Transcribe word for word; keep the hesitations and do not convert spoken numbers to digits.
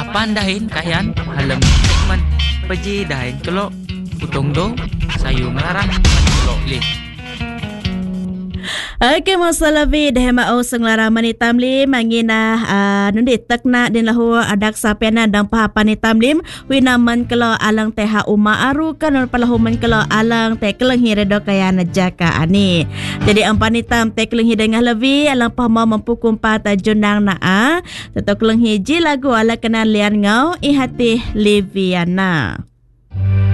pandahin kayan halam man paji dahin kalau utong do sayu melarang kalau leh. Okay, masalah vi dah mau senglaraman ni tamlim mangina uh, nundi takna din lahu adak sapena dang pahapan ni tamlim winaman kalau alang teha uma aru kan palahuman kalau alang te kelenghi redo kaya najaka ani. Jadi ampan ni tam te kelenghi dengan levi alang pahama mampu kumpat junang naa tetap kelenghi ji lagu ala kena lian ngau ihati Liviana.